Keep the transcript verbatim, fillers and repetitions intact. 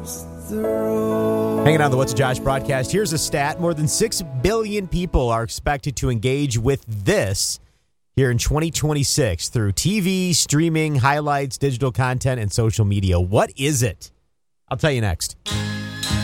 Hanging on the What's Josh broadcast, here's a stat. More than six billion people are expected to engage with this here in twenty twenty-six through T V, streaming, highlights, digital content, and social media. What is it? I'll tell you next.